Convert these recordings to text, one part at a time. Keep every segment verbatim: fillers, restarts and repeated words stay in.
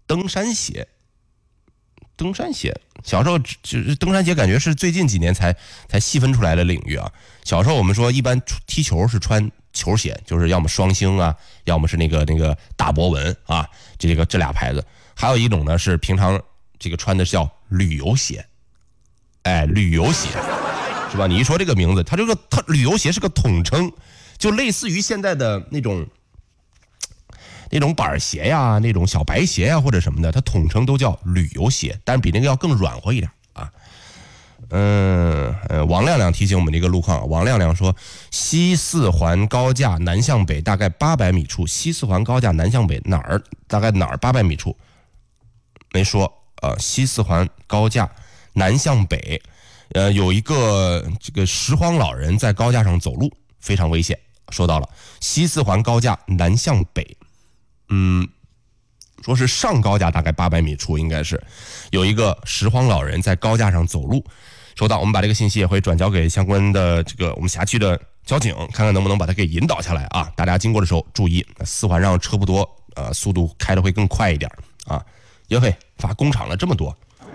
登山鞋。登山鞋，小时候就是登山鞋，感觉是最近几年才才细分出来的领域啊。小时候我们说，一般踢球是穿球鞋，就是要么双星啊，要么是那个那个大博文啊，这个这俩牌子。还有一种呢是平常这个穿的叫旅游鞋，哎，旅游鞋是吧？你一说这个名字，它这个它旅游鞋是个统称，就类似于现在的那种。那种板鞋呀，那种小白鞋呀，或者什么的，它统称都叫旅游鞋，但是比那个要更软和一点啊。嗯呃，王亮亮提醒我们这个路况，王亮亮说，西四环高架南向北大概八百米处，西四环高架南向北哪儿？大概哪儿八百米处？没说啊、呃。西四环高架南向北，呃，有一个这个拾荒老人在高架上走路，非常危险。说到了西四环高架南向北。嗯，说是上高架大概八百米处，应该是有一个拾荒老人在高架上走路。收到，我们把这个信息也会转交给相关的这个我们辖区的交警，看看能不能把它给引导下来啊！大家经过的时候注意，四环上车不多，呃，速度开的会更快一点啊。约会发工厂了这么多，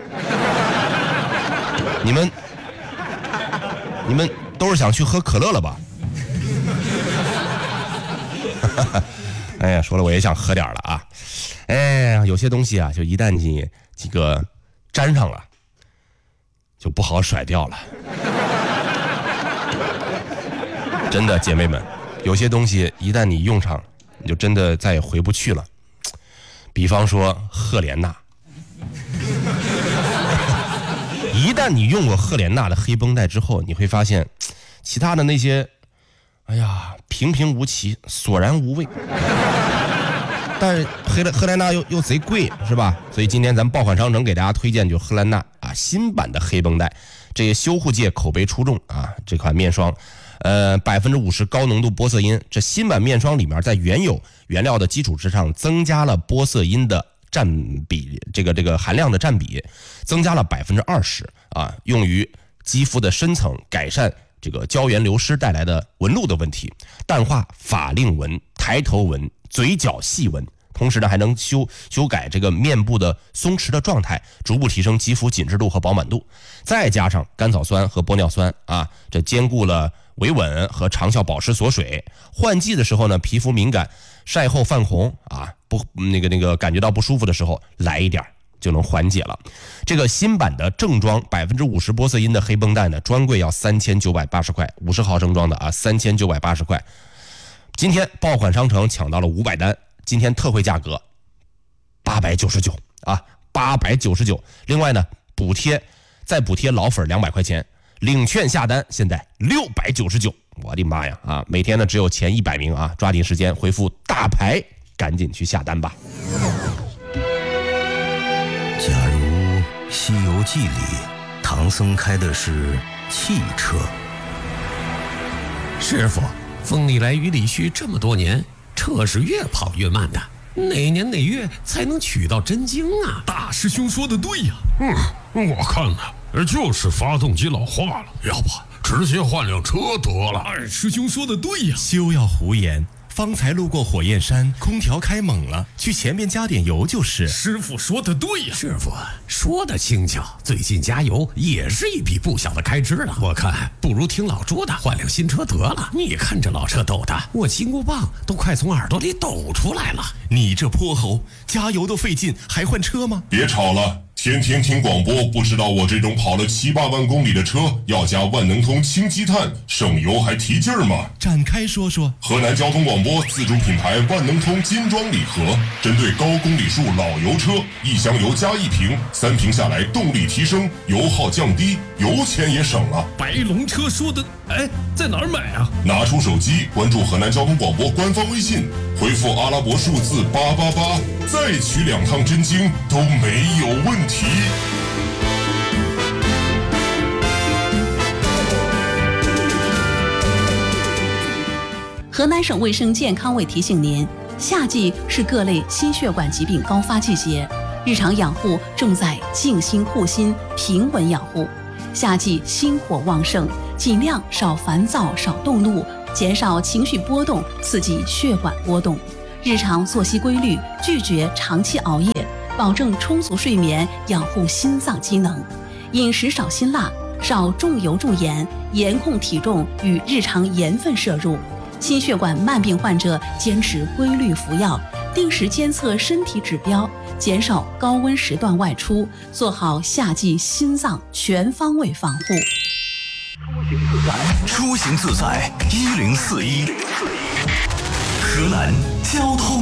你们你们都是想去喝可乐了吧？哎呀，说了我也想喝点了啊！哎呀，有些东西啊，就一旦你这个沾上了，就不好甩掉了。真的，姐妹们，有些东西一旦你用上，你就真的再也回不去了。比方说赫莲娜，一旦你用过赫莲娜的黑绷带之后，你会发现，其他的那些，哎呀，平平无奇，索然无味。但是赫赫兰娜又又贼贵，是吧？所以今天咱们爆款商城给大家推荐就赫兰娜啊新版的黑绷带，这个修护界口碑出众啊，这款面霜，呃百分之五十高浓度玻色因，这新版面霜里面在原有原料的基础之上增加了玻色因的占比，这个这个含量的占比增加了百分之二十啊，用于肌肤的深层，改善这个胶原流失带来的纹路的问题，淡化法令纹、抬头纹、嘴角细纹，同时呢还能修修改这个面部的松弛的状态，逐步提升肌肤紧致度和饱满度。再加上甘草酸和玻尿酸啊，这兼顾了维稳和长效保湿锁水。换季的时候呢，皮肤敏感、晒后泛红啊，不那个那个感觉到不舒服的时候，来一点就能缓解了。这个新版的正装百分之五十玻色因的黑绷带呢，专柜要三千九百八十块，五十毫升装的啊，三千九百八十块。今天爆款商城抢到了五百单，今天特惠价格八百九十九啊，八百九十九。另外呢，补贴再补贴老粉两百块钱，领券下单现在六百九十九。我的妈呀啊！每天呢只有前一百名啊，抓紧时间回复大牌，赶紧去下单吧。 假如《西游记》里唐僧开的是汽车， 师傅，风里来雨里去这么多年，车是越跑越慢的，哪年哪月才能取到真经啊？ 大师兄说的对呀，嗯，我看呢，就是发动机老化了，要不直接换辆车得了。二师兄说的对呀， 休要胡言。方才路过火焰山，空调开猛了，去前面加点油就是。 师傅说的对呀， 师傅说的轻巧，最近加油也是一笔不小的开支了。我看不如听老朱的，换辆新车得了。你看这老车抖的，我金箍棒都快从耳朵里抖出来了。 你这泼猴，加油都费劲，还换车吗？ 别吵了。天天听广播，不知道我这种跑了七八万公里的车要加万能通氢积碳，省油还提劲儿吗？ 展开说说。 河南交通广播自主品牌万能通金装礼盒，针对高公里数老油车，一箱油加一瓶，三瓶下来动力提升，油耗降低，油钱也省了。 白龙车说的，哎，在哪儿买啊？ 拿出手机关注河南交通广播官方微信，回复阿拉伯数字八八八，再取两趟真经都没有问题。 河南省卫生健康委提醒您，夏季是各类心血管疾病高发季节，日常养护重在静心护心，平稳养护。夏季心火旺盛，尽量少烦躁、少动怒，减少情绪波动，刺激血管波动。日常作息规律，拒绝长期熬夜， 保证充足睡眠，养护心脏机能。饮食少辛辣，少重油重盐，严控体重与日常盐分摄入。心血管慢病患者坚持规律服药，定时监测身体指标，减少高温时段外出，做好夏季心脏全方位防护。 出行自在一零四一，河南交通